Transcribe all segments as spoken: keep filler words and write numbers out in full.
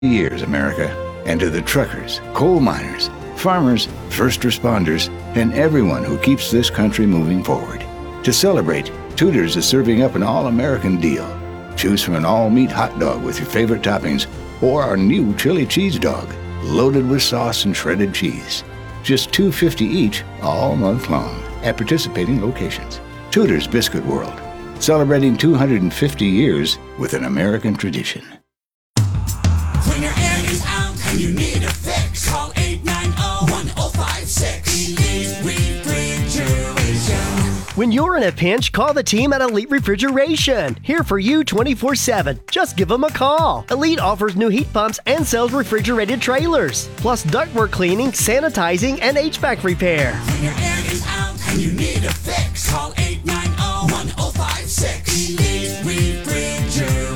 years, America, and to the truckers, coal miners, farmers, first responders, and everyone who keeps this country moving forward. To celebrate, Tudor's is serving up an all-American deal. Choose from an all-meat hot dog with your favorite toppings or our new chili cheese dog, loaded with sauce and shredded cheese. Just two dollars and fifty cents each all month long at participating locations. Tudor's Biscuit World, celebrating two hundred fifty years with an American tradition. When your air is out and you need a fix, call eight nine zero, one zero five six. Elite Refrigeration. When you're in a pinch, call the team at Elite Refrigeration. Here for you twenty-four seven. Just give them a call. Elite offers new heat pumps and sells refrigerated trailers, plus ductwork cleaning, sanitizing, and H V A C repair. When your air is out and you need a fix, call eight nine zero, one zero five six. Elite Refrigeration.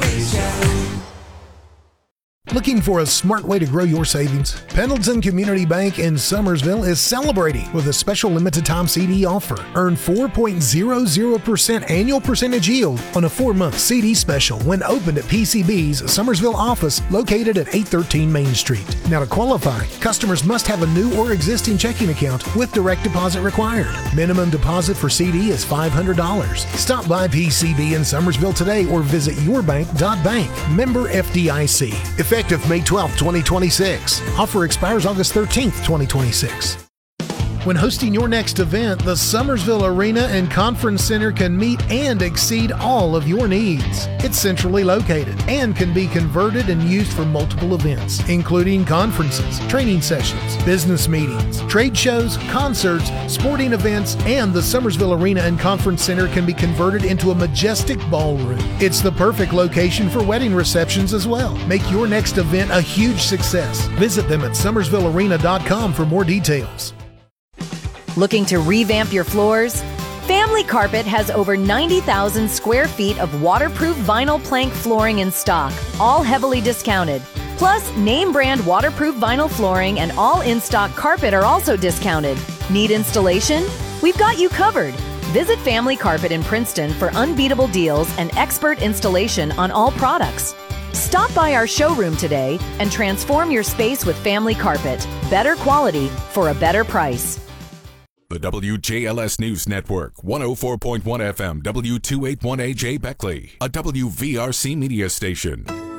Looking for a smart way to grow your savings? Pendleton Community Bank in Summersville is celebrating with a special limited-time C D offer. Earn four point zero zero percent annual percentage yield on a four-month C D special when opened at P C B's Summersville office located at eight thirteen Main Street. Now, to qualify, customers must have a new or existing checking account with direct deposit required. Minimum deposit for C D is five hundred dollars. Stop by P C B in Summersville today or visit your bank dot bank. Member F D I C. Effective May twelfth, twenty twenty-six. Offer expires August thirteenth, twenty twenty-six. When hosting your next event, the Summersville Arena and Conference Center can meet and exceed all of your needs. It's centrally located and can be converted and used for multiple events, including conferences, training sessions, business meetings, trade shows, concerts, sporting events, and the Summersville Arena and Conference Center can be converted into a majestic ballroom. It's the perfect location for wedding receptions as well. Make your next event a huge success. Visit them at summersville arena dot com for more details. Looking to revamp your floors? Family Carpet has over ninety thousand square feet of waterproof vinyl plank flooring in stock, all heavily discounted. Plus, name brand waterproof vinyl flooring and all in-stock carpet are also discounted. Need installation? We've got you covered. Visit Family Carpet in Princeton for unbeatable deals and expert installation on all products. Stop by our showroom today and transform your space with Family Carpet. Better quality for a better price. The W J L S News Network, one oh four point one F M, W two eighty-one A J Beckley, a W V R C media station.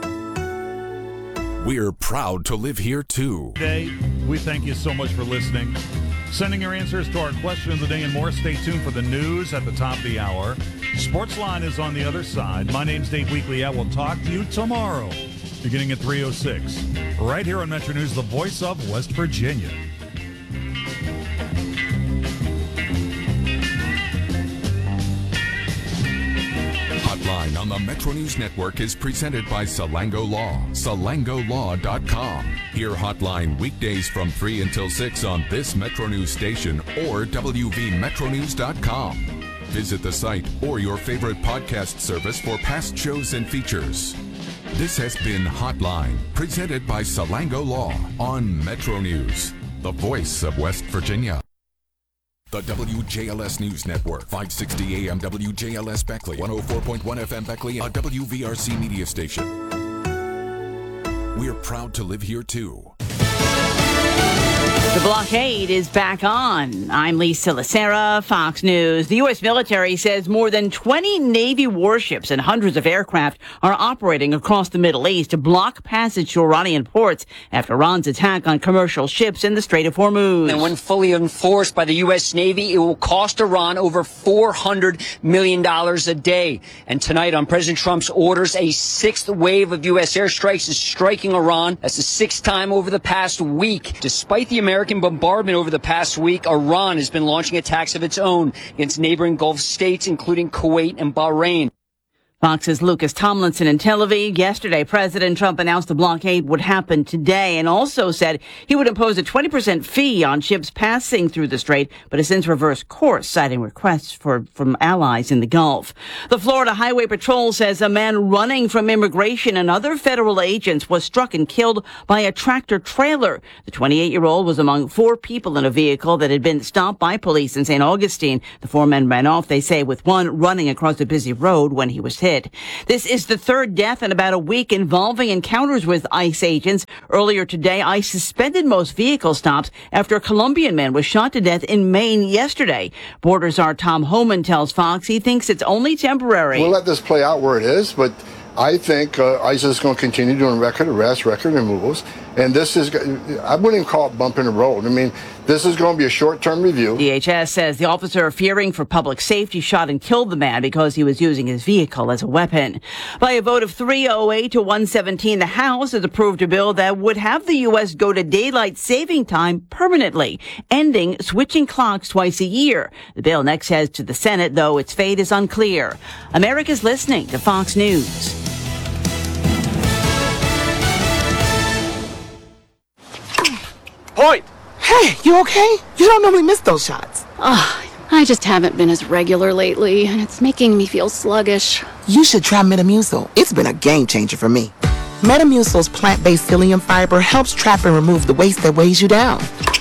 We're proud to live here, too. Today, we thank you so much for listening, sending your answers to our question of the day and more. Stay tuned for the news at the top of the hour. Sportsline is on the other side. My name's Dave Weekley. I will talk to you tomorrow, beginning at three oh six, right here on Metro News, the voice of West Virginia. Hotline on the Metro News Network is presented by Salango Law, salango law dot com. Hear Hotline weekdays from three until six on this Metro News station or w v metro news dot com. Visit the site or your favorite podcast service for past shows and features. This has been Hotline, presented by Salango Law on Metro News, the voice of West Virginia. The W J L S News Network, five sixty A M W J L S Beckley, one oh four point one F M Beckley, a W V R C media station. We're proud to live here, too. The blockade is back on. I'm Lisa Lacera, Fox News. The U S military says more than twenty Navy warships and hundreds of aircraft are operating across the Middle East to block passage to Iranian ports after Iran's attack on commercial ships in the Strait of Hormuz. And when fully enforced by the U S Navy, it will cost Iran over four hundred million dollars a day. And tonight, on President Trump's orders, a sixth wave of U S airstrikes is striking Iran. That's the sixth time over the past week. Despite the American bombardment over the past week, Iran has been launching attacks of its own against neighboring Gulf states, including Kuwait and Bahrain. Fox's Lucas Tomlinson in Tel Aviv. Yesterday, President Trump announced the blockade would happen today and also said he would impose a twenty percent fee on ships passing through the strait, but has since reversed course, citing requests for from allies in the Gulf. The Florida Highway Patrol says a man running from immigration and other federal agents was struck and killed by a tractor trailer. The twenty-eight-year-old was among four people in a vehicle that had been stopped by police in Saint Augustine. The four men ran off, they say, with one running across a busy road when he was taken. hit. This is the third death in about a week involving encounters with ICE agents. Earlier today, ICE suspended most vehicle stops after a Colombian man was shot to death in Maine yesterday. Border czar Tom Homan tells Fox he thinks it's only temporary. We'll let this play out where it is, but I think uh, ICE is going to continue doing record arrests, record removals, and this is, I wouldn't even call it bumping the road. I mean, this is going to be a short-term review. D H S says the officer, fearing for public safety, shot and killed the man because he was using his vehicle as a weapon. By a vote of three oh eight to one seventeen, the House has approved a bill that would have the U S go to daylight saving time permanently, ending switching clocks twice a year. The bill next heads to the Senate, though its fate is unclear. America's listening to Fox News. Point! Hey, you okay? You don't normally miss those shots. Ugh, I just haven't been as regular lately, and it's making me feel sluggish. You should try Metamucil. It's been a game changer for me. Metamucil's plant-based psyllium fiber helps trap and remove the waste that weighs you down.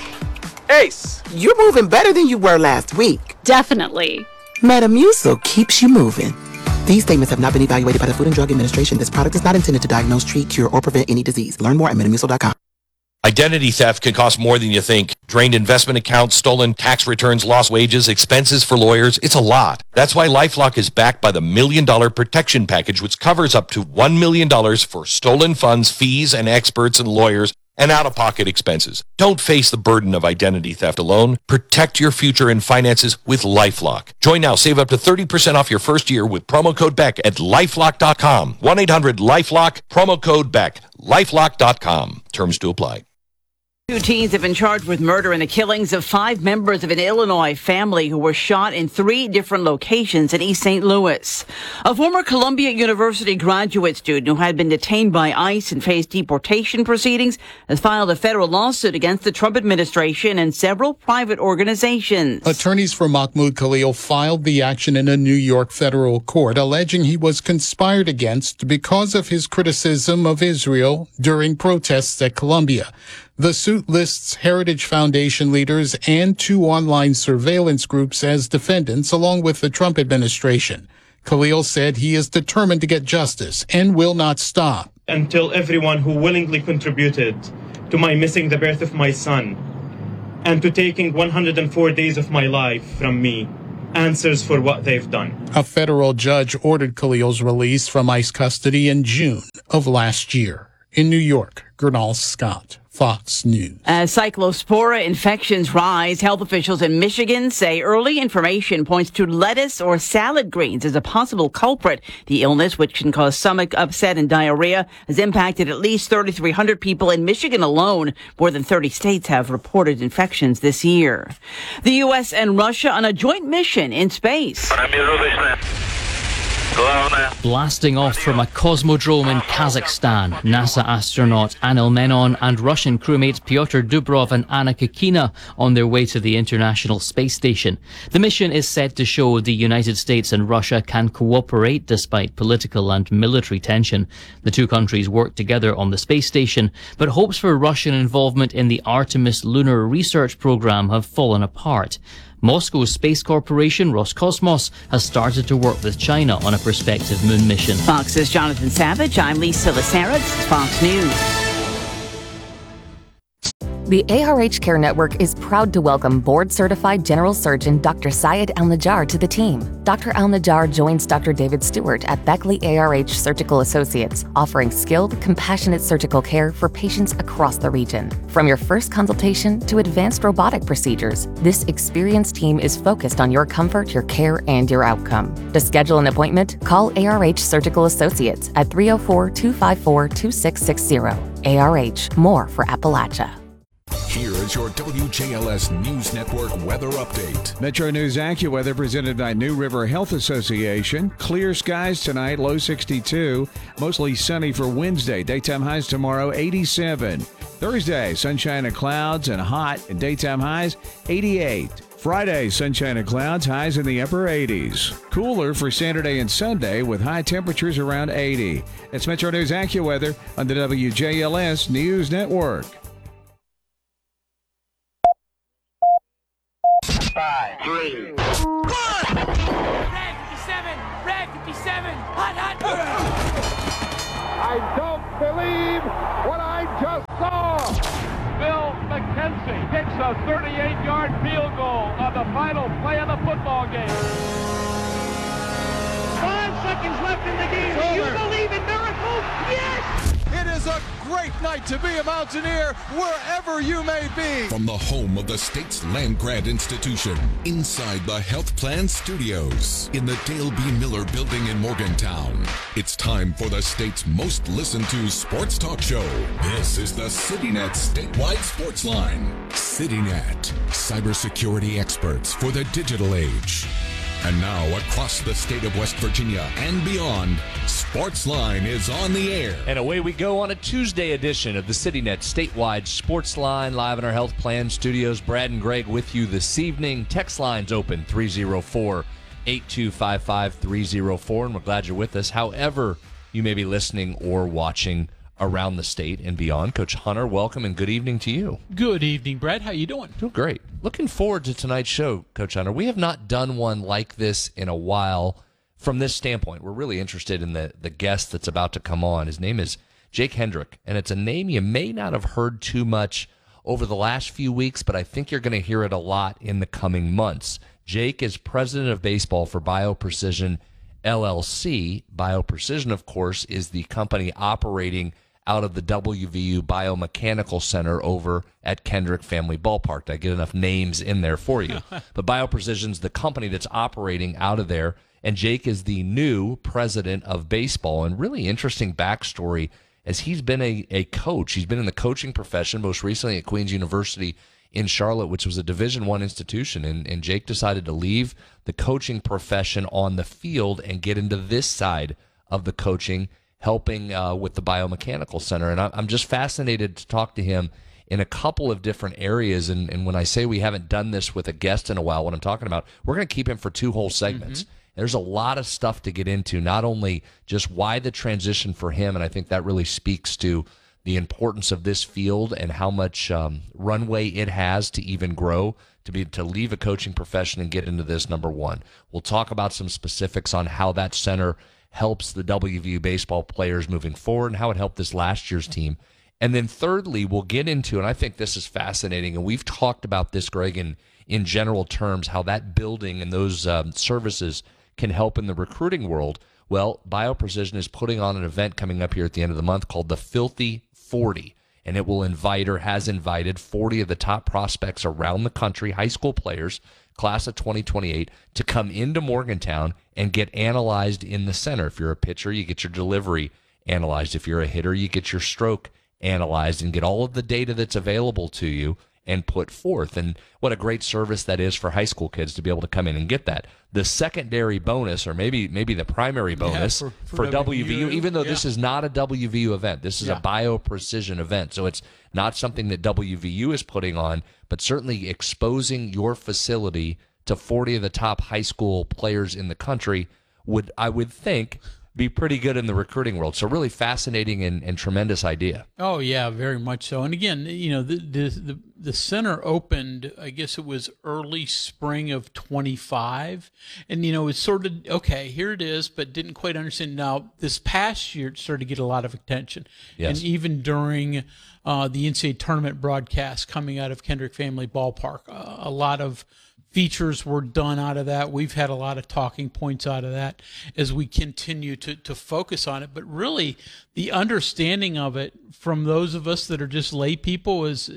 Ace, you're moving better than you were last week. Definitely. Metamucil keeps you moving. These statements have not been evaluated by the Food and Drug Administration. This product is not intended to diagnose, treat, cure, or prevent any disease. Learn more at metamucil dot com. Identity theft can cost more than you think. Drained investment accounts, stolen tax returns, lost wages, expenses for lawyers. It's a lot. That's why LifeLock is backed by the Million Dollar Protection Package, which covers up to one million dollars for stolen funds, fees, and experts and lawyers, and out-of-pocket expenses. Don't face the burden of identity theft alone. Protect your future and finances with LifeLock. Join now. Save up to thirty percent off your first year with promo code Beck at lifelock dot com. one eight hundred LifeLock, promo code Beck. lifelock dot com. Terms to apply. Two teens have been charged with murder in the killings of five members of an Illinois family who were shot in three different locations in East Saint Louis. A former Columbia University graduate student who had been detained by ICE and faced deportation proceedings has filed a federal lawsuit against the Trump administration and several private organizations. Attorneys for Mahmoud Khalil filed the action in a New York federal court, alleging he was conspired against because of his criticism of Israel during protests at Columbia. The suit lists Heritage Foundation leaders and two online surveillance groups as defendants, along with the Trump administration. Khalil said he is determined to get justice and will not stop until everyone who willingly contributed to my missing the birth of my son and to taking one hundred four days of my life from me answers for what they've done. A federal judge ordered Khalil's release from ICE custody in June of last year. In New York, Gernal Scott, Fox News. As cyclospora infections rise, health officials in Michigan say early information points to lettuce or salad greens as a possible culprit. The illness, which can cause stomach upset and diarrhea, has impacted at least three thousand three hundred people in Michigan alone. More than thirty states have reported infections this year. The U S and Russia on a joint mission in space. Blasting off from a cosmodrome in Kazakhstan, NASA astronaut Anil Menon and Russian crewmates Pyotr Dubrov and Anna Kikina on their way to the International Space Station. The mission is set to show the United States and Russia can cooperate despite political and military tension. The two countries work together on the space station, but hopes for Russian involvement in the Artemis lunar research program have fallen apart. Moscow's space corporation Roscosmos has started to work with China on a prospective moon mission. Fox's Jonathan Savage. I'm Lisa Lacerda. Fox News. The A R H Care Network is proud to welcome board-certified general surgeon Doctor Syed Al-Najjar to the team. Doctor Al-Najjar joins Doctor David Stewart at Beckley A R H Surgical Associates, offering skilled, compassionate surgical care for patients across the region. From your first consultation to advanced robotic procedures, this experienced team is focused on your comfort, your care, and your outcome. To schedule an appointment, call A R H Surgical Associates at three oh four, two five four, two six six zero. A R H, more for Appalachia. Here is your W J L S News Network weather update. Metro News AccuWeather presented by New River Health Association. Clear skies tonight, low sixty-two. Mostly sunny for Wednesday. Daytime highs tomorrow, eighty-seven. Thursday, sunshine and clouds and hot, and daytime highs, eighty-eight. Friday, sunshine and clouds, highs in the upper eighties. Cooler for Saturday and Sunday with high temperatures around eighty. It's Metro News AccuWeather on the W J L S News Network. Five, three, one. Red fifty-seven, red fifty-seven. seven. Hot, hot. I don't believe what I just saw. Bill McKenzie kicks a thirty-eight-yard field goal on the final play of the football game. Five seconds left in the game. Do you believe in miracles? Yes! It is a great night to be a Mountaineer wherever you may be. From the home of the state's land grant institution, inside the Health Plan Studios, in the Dale B. Miller Building in Morgantown, it's time for the state's most listened to sports talk show. This is the CityNet Statewide Sports Line. CityNet, cybersecurity experts for the digital age. And now, across the state of West Virginia and beyond, Sportsline is on the air. And away we go on a Tuesday edition of the CityNet Statewide Sportsline, live in our Health Plan Studios. Brad and Greg with you this evening. Text lines open, three oh four, eight two five five, three oh four, and we're glad you're with us. However you may be listening or watching around the state and beyond. Coach Hunter, welcome and good evening to you. Good evening, Brad. How you doing? Doing great. Looking forward to tonight's show, Coach Hunter. We have not done one like this in a while from this standpoint. We're really interested in the, the guest that's about to come on. His name is Jake Hendrick, and it's a name you may not have heard too much over the last few weeks, but I think you're going to hear it a lot in the coming months. Jake is president of baseball for BioPrecision L L C. BioPrecision, of course, is the company operating out of the W V U Biomechanical Center over at Kendrick Family Ballpark. Did I get enough names in there for you? But BioPrecision's the company that's operating out of there, and Jake is the new president of baseball. And really interesting backstory, as he's been a, a coach. He's been in the coaching profession, most recently at Queens University in Charlotte, which was a Division One institution. And, and Jake decided to leave the coaching profession on the field and get into this side of the coaching, helping uh, with the Biomechanical Center. And I'm just fascinated to talk to him in a couple of different areas. And, and when I say we haven't done this with a guest in a while, what I'm talking about, we're going to keep him for two whole segments. Mm-hmm. There's a lot of stuff to get into, not only just why the transition for him, and I think that really speaks to the importance of this field and how much um, runway it has to even grow, to be to leave a coaching profession and get into this, number one. We'll talk about some specifics on how that center helps the W V U baseball players moving forward and how it helped this last year's team. And then thirdly, we'll get into, and I think this is fascinating, and we've talked about this, Greg, in, in general terms, how that building and those um, services can help in the recruiting world. Well, BioPrecision is putting on an event coming up here at the end of the month called the Filthy forty, and it will invite or has invited forty of the top prospects around the country, high school players, class of twenty twenty-eight, to come into Morgantown and get analyzed in the center. If you're a pitcher, you get your delivery analyzed. If you're a hitter, you get your stroke analyzed and get all of the data that's available to you and put forth. And what a great service that is for high school kids to be able to come in and get that. The secondary bonus, or maybe maybe the primary bonus yeah, for, for, for W V U, even though yeah. this is not a W V U event, this is yeah. a BioPrecision event. So it's not something that W V U is putting on, but certainly exposing your facility to forty of the top high school players in the country would, I would think, be pretty good in the recruiting world. So really fascinating and, and tremendous idea. Oh, yeah, very much so. And again, you know, the, the the the center opened, I guess it was early spring of twenty-five. And, you know, it's sort of, okay, here it is, but didn't quite understand. Now, this past year, it started to get a lot of attention. Yes. And even during uh, the N C double A tournament broadcast coming out of Kendrick Family Ballpark, uh, a lot of features were done out of that. We've had a lot of talking points out of that as we continue to, to focus on it. But really, the understanding of it from those of us that are just lay people is,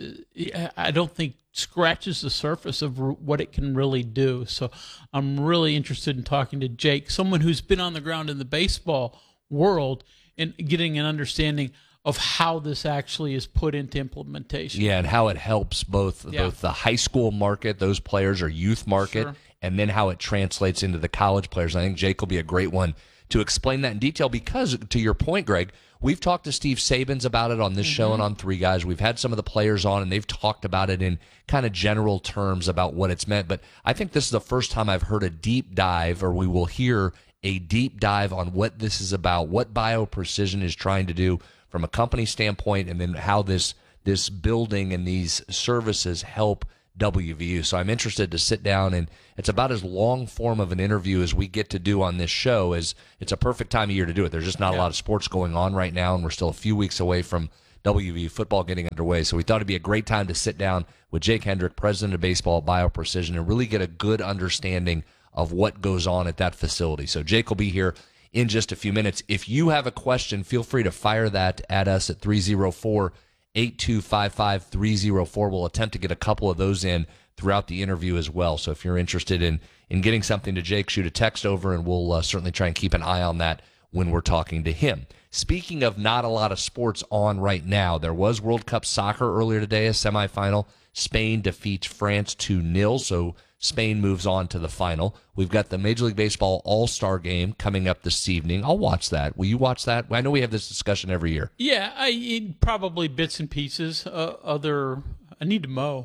I don't think, scratches the surface of what it can really do. So I'm really interested in talking to Jake, someone who's been on the ground in the baseball world and getting an understanding of how this actually is put into implementation. Yeah, and how it helps both yeah. both the high school market, those players, or youth market, sure. and then how it translates into the college players. I think Jake will be a great one to explain that in detail because, to your point, Greg, we've talked to Steve Sabins about it on this mm-hmm. show and on Three Guys. We've had some of the players on, and they've talked about it in kind of general terms about what it's meant. But I think this is the first time I've heard a deep dive, or we will hear a deep dive on what this is about, what BioPrecision is trying to do from a company standpoint, and then how this this building and these services help W V U. So I'm interested to sit down, and it's about as long form of an interview as we get to do on this show. As it's a perfect time of year to do it. There's just not yeah. a lot of sports going on right now, and we're still a few weeks away from W V U football getting underway. So we thought it'd be a great time to sit down with Jake Hendrick, president of baseball at BioPrecision, and really get a good understanding of what goes on at that facility. So Jake will be here in just a few minutes. If you have a question, feel free to fire that at us at three oh four, eight two five five, three oh four. We'll attempt to get a couple of those in throughout the interview as well. So if you're interested in, in getting something to Jake, shoot a text over, and we'll uh, certainly try and keep an eye on that when we're talking to him. Speaking of not a lot of sports on right now, there was World Cup soccer earlier today, a semifinal. Spain defeats France two nil, so Spain moves on to the final. We've got the Major League Baseball All-Star Game coming up this evening. I'll watch that. Will you watch that? I know we have this discussion every year. Yeah, I it, probably bits and pieces. Uh, other, I need to mow.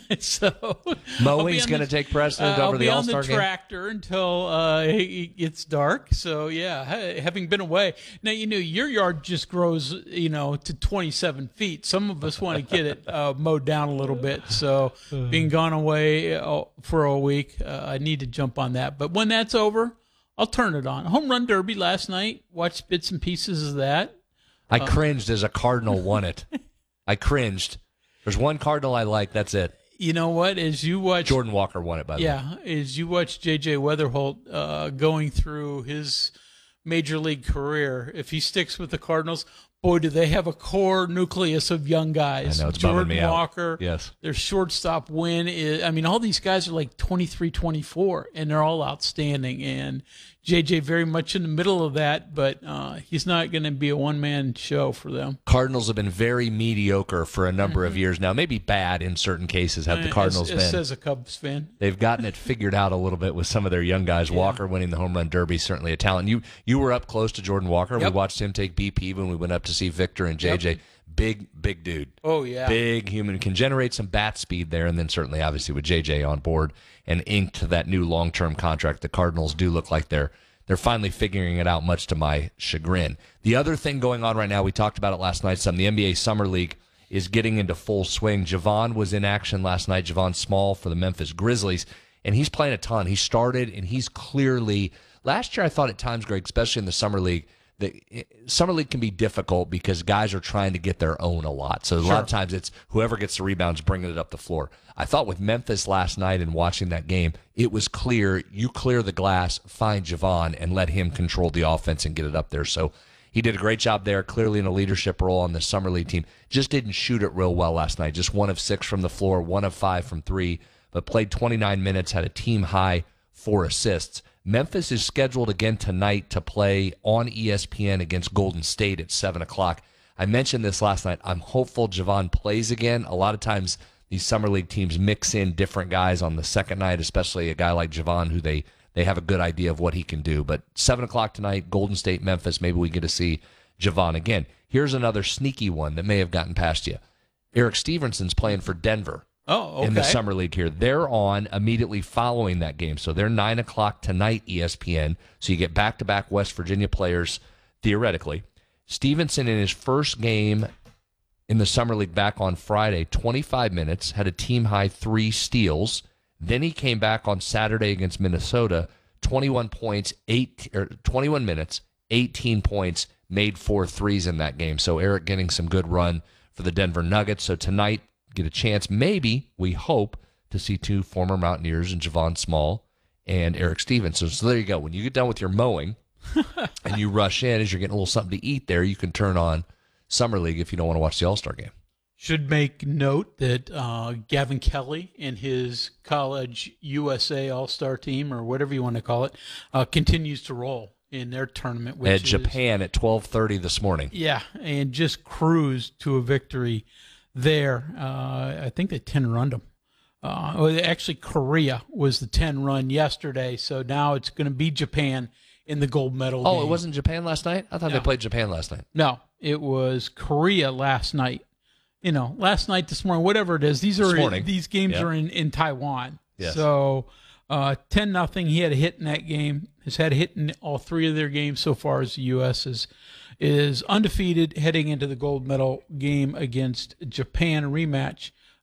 so Mowing's going to take precedent uh, over the All-Star Game? I'll be on the tractor until uh, it gets dark. So, yeah, having been away. Now, you know, your yard just grows, you know, to twenty-seven feet. Some of us want to get it uh, mowed down a little bit. So being gone away uh, for a week, uh, I need to jump on that. But when that's over, I'll turn it on. Home Run Derby last night. Watched bits and pieces of that. I uh, cringed as a Cardinal won it. I cringed. There's one Cardinal I like. That's it. You know what? As you watch, Jordan Walker won it, by the yeah, way. Yeah, as you watch J J Weatherholt uh, going through his major league career, if he sticks with the Cardinals, boy, do they have a core nucleus of young guys. I know, it's Jordan me Walker, out. Yes. Their shortstop win is, I mean, all these guys are like twenty-three, twenty-four, and they're all outstanding. And J J very much in the middle of that, but uh, he's not going to be a one-man show for them. Cardinals have been very mediocre for a number mm-hmm. of years now, maybe bad in certain cases have the Cardinals as, as been. As a Cubs fan. They've gotten it figured out a little bit with some of their young guys. Yeah. Walker winning the Home Run Derby, certainly a talent. You you were up close to Jordan Walker. Yep. We watched him take B P when we went up to see Victor and J J. Yep. Big, big dude. Oh, yeah. Big human. Can generate some bat speed there, and then certainly, obviously, with J J on board and inked that new long-term contract, the Cardinals do look like they're They're finally figuring it out, much to my chagrin. The other thing going on right now, we talked about it last night some, the N B A Summer League is getting into full swing. Javon was in action last night, Javon Small for the Memphis Grizzlies, and he's playing a ton. He started, and he's clearly, last year I thought at times, Greg, especially in the Summer League, the Summer League can be difficult because guys are trying to get their own a lot. So a sure. lot of times it's whoever gets the rebounds bringing it up the floor. I thought with Memphis last night and watching that game, it was clear you clear the glass, find Javon, and let him control the offense and get it up there. So he did a great job there, clearly in a leadership role on the Summer League team. Just didn't shoot it real well last night. Just one of six from the floor, one of five from three, but played twenty-nine minutes, had a team high four assists. Memphis is scheduled again tonight to play on E S P N against Golden State at seven o'clock. I mentioned this last night. I'm hopeful Javon plays again. A lot of times these Summer League teams mix in different guys on the second night, especially a guy like Javon who they, they have a good idea of what he can do. But seven o'clock tonight, Golden State, Memphis, maybe we get to see Javon again. Here's another sneaky one that may have gotten past you. Eric Stevenson's playing for Denver. Oh, okay. In the Summer League here. They're on immediately following that game. So they're nine o'clock tonight, E S P N. So you get back-to-back West Virginia players, theoretically. Stevenson in his first game in the Summer League back on Friday, twenty-five minutes, had a team-high three steals. Then he came back on Saturday against Minnesota, twenty-one points, eight or twenty-one minutes, eighteen points, made four threes in that game. So Eric getting some good run for the Denver Nuggets. So tonight, get a chance, maybe, we hope, to see two former Mountaineers in Javon Small and Eric Stevenson. So there you go. When you get done with your mowing and you rush in as you're getting a little something to eat there, you can turn on Summer League if you don't want to watch the All-Star game. Should make note that uh, Gavin Kelly and his college U S A All-Star team, or whatever you want to call it, uh, continues to roll in their tournament. Which at is, Japan at twelve thirty this morning. Yeah, and just cruised to a victory there. Uh, I think they ten-runned them. Uh, well, actually, Korea was the ten-run yesterday, so now it's going to be Japan in the gold medal Oh, game. It wasn't Japan last night? I thought No. they played Japan last night. No, it was Korea last night. You know, last night, this morning, whatever it is. These are This morning. these games Yep. are in, in Taiwan. Yes. So uh, ten nothing. He had a hit in that game. Has had a hit in all three of their games so far as the U S is is undefeated heading into the gold medal game against Japan, a rematch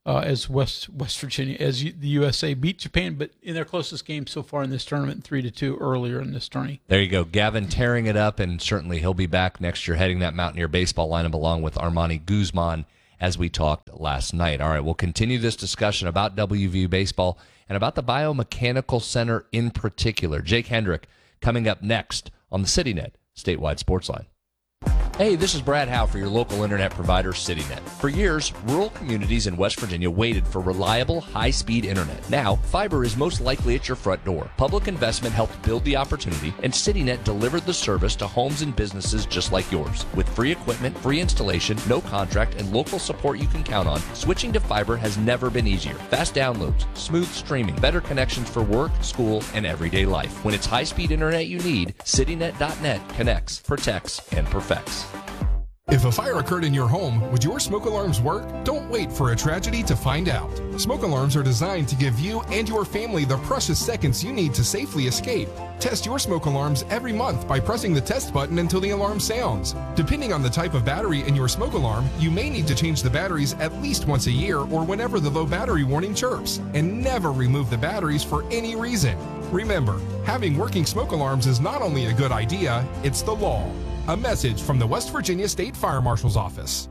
uh, as West West Virginia, as U, the U S A beat Japan, but in their closest game so far in this tournament, three to two earlier in this tourney. There you go. Gavin tearing it up, and certainly he'll be back next year heading that Mountaineer baseball lineup along with Armani Guzman, as we talked last night. All right, we'll continue this discussion about W V U baseball and about the Biomechanical Center in particular. Jake Hendrick coming up next on the CityNet Statewide Sports Line. Hey, this is Brad Howe for your local internet provider, CityNet. For years, rural communities in West Virginia waited for reliable, high-speed internet. Now, fiber is most likely at your front door. Public investment helped build the opportunity, and CityNet delivered the service to homes and businesses just like yours. With free equipment, free installation, no contract, and local support you can count on, switching to fiber has never been easier. Fast downloads, smooth streaming, better connections for work, school, and everyday life. When it's high-speed internet you need, CityNet dot net connects, protects, and perfects. If a fire occurred in your home, would your smoke alarms work? Don't wait for a tragedy to find out. Smoke alarms are designed to give you and your family the precious seconds you need to safely escape. Test your smoke alarms every month by pressing the test button until the alarm sounds. Depending on the type of battery in your smoke alarm, you may need to change the batteries at least once a year or whenever the low battery warning chirps. And never remove the batteries for any reason. Remember, having working smoke alarms is not only a good idea, it's the law. A message from the West Virginia State Fire Marshal's Office.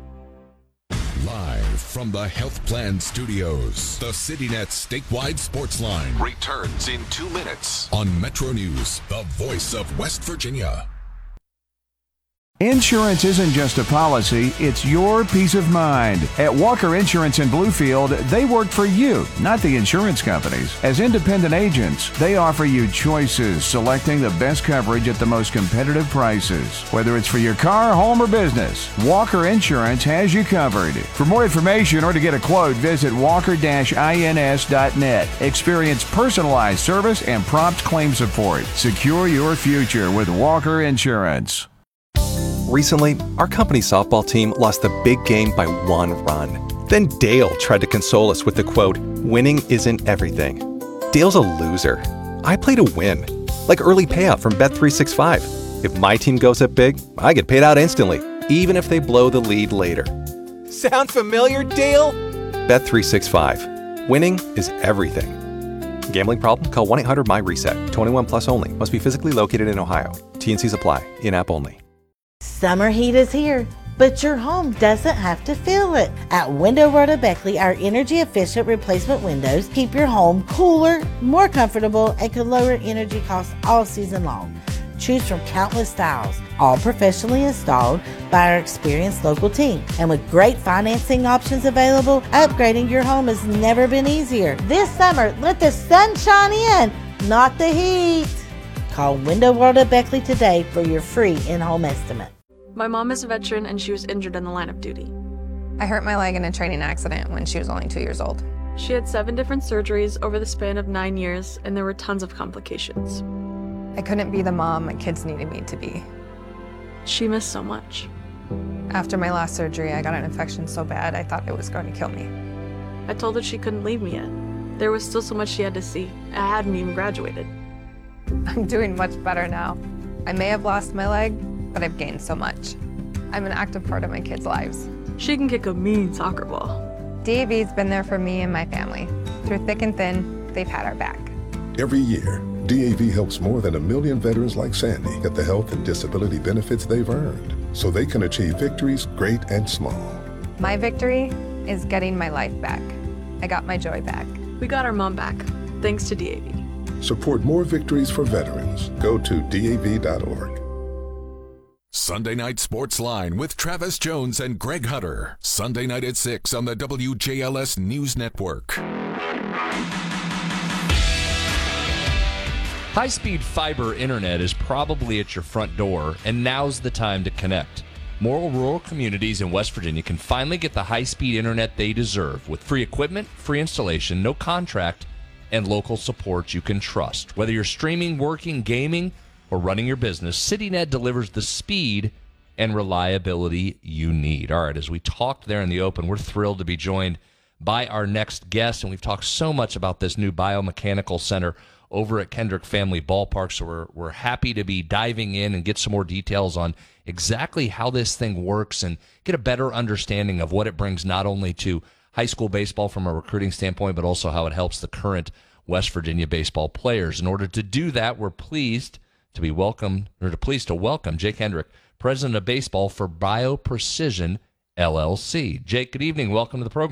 Live from the Health Plan Studios, the CityNet Statewide Sports Line returns in two minutes on Metro News, the voice of West Virginia. Insurance isn't just a policy, it's your peace of mind. At Walker Insurance in Bluefield, they work for you, not the insurance companies. As independent agents, they offer you choices, selecting the best coverage at the most competitive prices. Whether it's for your car, home, or business, Walker Insurance has you covered. For more information or to get a quote, visit walker dash ins dot net. Experience personalized service and prompt claim support. Secure your future with Walker Insurance. Recently, our company's softball team lost the big game by one run. Then Dale tried to console us with the quote, "Winning isn't everything." Dale's a loser. I play to win. Like early payout from Bet three sixty-five. If my team goes up big, I get paid out instantly, even if they blow the lead later. Sound familiar, Dale? Bet three sixty-five. Winning is everything. Gambling problem? Call one eight hundred M Y reset. twenty-one plus only. Must be physically located in Ohio. T and Cs apply. In-app only. Summer heat is here, but your home doesn't have to feel it. At Window World of Beckley, our energy-efficient replacement windows keep your home cooler, more comfortable, and can lower energy costs all season long. Choose from countless styles, all professionally installed by our experienced local team. And with great financing options available, upgrading your home has never been easier. This summer, let the sun shine in, not the heat. Call Window World of Beckley today for your free in-home estimate. My mom is a veteran and she was injured in the line of duty. I hurt my leg in a training accident when she was only two years old. She had seven different surgeries over the span of nine years and there were tons of complications. I couldn't be the mom my kids needed me to be. She missed so much. After my last surgery, I got an infection so bad I thought it was going to kill me. I told her she couldn't leave me yet. There was still so much she had to see. I hadn't even graduated. I'm doing much better now. I may have lost my leg, but I've gained so much. I'm an active part of my kids' lives. She can kick a mean soccer ball. D A V's been there for me and my family. Through thick and thin, they've had our back. Every year, D A V helps more than a million veterans like Sandy get the health and disability benefits they've earned, so they can achieve victories great and small. My victory is getting my life back. I got my joy back. We got our mom back, thanks to D A V. Support more victories for veterans. Go to D A V dot org. Sunday Night Sports Line with Travis Jones and Greg Hunter. Sunday night at six on the W J L S News Network. High-speed fiber internet is probably at your front door, and now's the time to connect. More rural communities in West Virginia can finally get the high-speed internet they deserve with free equipment, free installation, no contract, and local support you can trust. Whether you're streaming, working, gaming, or running your business, CityNet delivers the speed and reliability you need. All right, as we talked there in the open, we're thrilled to be joined by our next guest, and we've talked so much about this new biomechanical center over at Kendrick Family Ballpark, so we're, we're happy to be diving in and get some more details on exactly how this thing works and get a better understanding of what it brings not only to high school baseball from a recruiting standpoint, but also how it helps the current West Virginia baseball players. In order to do that, we're pleased to be welcomed, or to pleased to welcome Jake Hendrick, president of baseball for BioPrecision L L C. Jake, good evening. Welcome to the program.